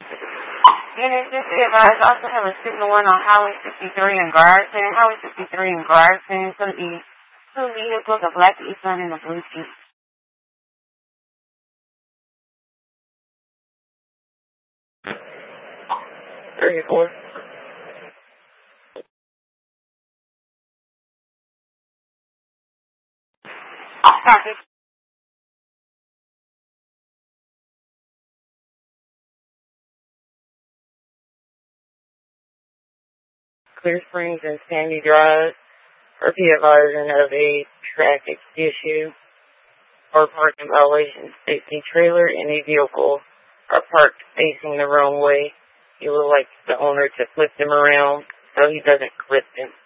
And it's just advised also have a signal one on Highway 63 in Garrison. Highway 63 in Garrison. It's going to be two vehicles, a black Nissan and a blue Jeep. 34. Copy. Clear Springs and Sandy Drive are be advising of a traffic issue or parking violation. Safety trailer and a vehicle are parked facing the wrong way. You would like the owner to flip them around so he doesn't clip them.